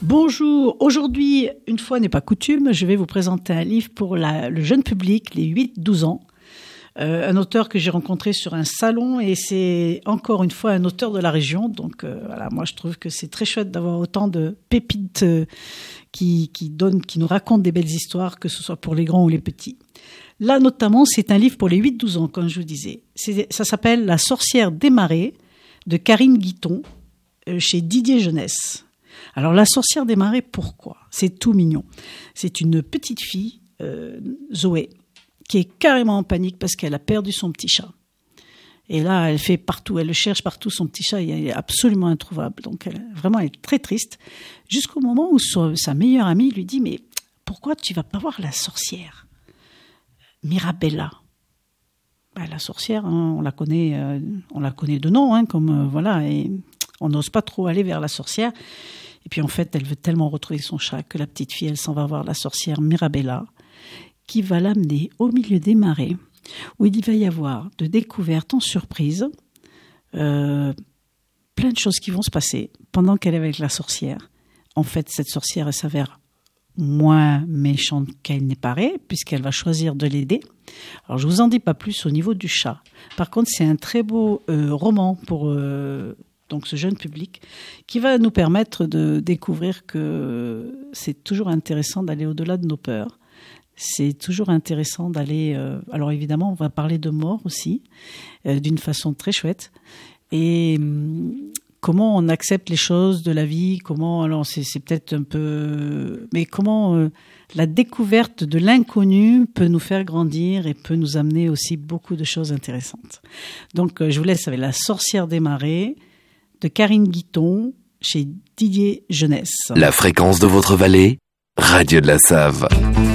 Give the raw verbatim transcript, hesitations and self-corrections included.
Bonjour, aujourd'hui, une fois n'est pas coutume, je vais vous présenter un livre pour la, le jeune public, les huit douze ans. Euh, un auteur que j'ai rencontré sur un salon et c'est encore une fois un auteur de la région. Donc euh, voilà, moi je trouve que c'est très chouette d'avoir autant de pépites euh, qui, qui, donnent, qui nous racontent des belles histoires, que ce soit pour les grands ou les petits. Là notamment, c'est un livre pour les huit douze ans, comme je vous disais. C'est, ça s'appelle « La sorcière des marais » de Karine Guiton euh, chez Didier Jeunesse. Alors la sorcière des marais, pourquoi ? C'est tout mignon. C'est une petite fille, euh, Zoé, qui est carrément en panique parce qu'elle a perdu son petit chat. Et là, elle fait partout, elle le cherche partout, son petit chat, il est absolument introuvable. Donc elle, vraiment, elle est très triste. Jusqu'au moment où son, sa meilleure amie lui dit « Mais pourquoi tu vas pas voir la sorcière ? Mirabella ». Bah, la sorcière, hein, on la connaît, euh, on la connaît de nom, hein, comme euh, voilà, et on n'ose pas trop aller vers la sorcière. Et puis en fait, elle veut tellement retrouver son chat que la petite fille, elle s'en va voir la sorcière Mirabella, qui va l'amener au milieu des marais, où il va y avoir de découvertes en surprise, euh, plein de choses qui vont se passer pendant qu'elle est avec la sorcière. En fait, cette sorcière, elle s'avère moins méchante qu'elle n'est paraît, puisqu'elle va choisir de l'aider. Alors, je vous en dis pas plus au niveau du chat. Par contre, c'est un très beau euh, roman pour euh, donc ce jeune public, qui va nous permettre de découvrir que c'est toujours intéressant d'aller au-delà de nos peurs. C'est toujours intéressant d'aller... Euh, alors évidemment, on va parler de mort aussi, euh, d'une façon très chouette. Et hum, comment on accepte les choses de la vie, comment... Alors c'est, c'est peut-être un peu... Mais comment euh, la découverte de l'inconnu peut nous faire grandir et peut nous amener aussi beaucoup de choses intéressantes. Donc euh, je vous laisse avec La sorcière des marais de Karine Guiton chez Didier Jeunesse. La fréquence de votre vallée, Radio de la Save.